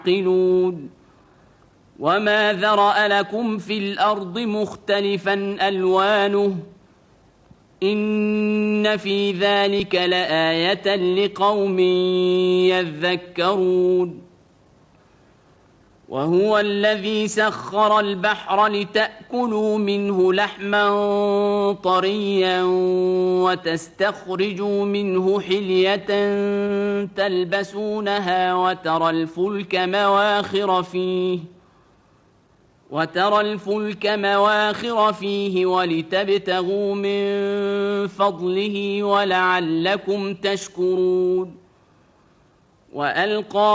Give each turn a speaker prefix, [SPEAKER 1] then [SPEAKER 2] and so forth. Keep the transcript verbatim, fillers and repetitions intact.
[SPEAKER 1] تعقلون وما ذرأ لكم في الأرض مختلفا ألوانه إن في ذلك لآية لقوم يذكرون وهو الذي سخر البحر لتأكلوا منه لحما طريا وتستخرجوا منه حلية تلبسونها وترى الفلك مواخر فيه وترى الفلك مواخر فيه ولتبتغوا من فضله ولعلكم تشكرون وألقى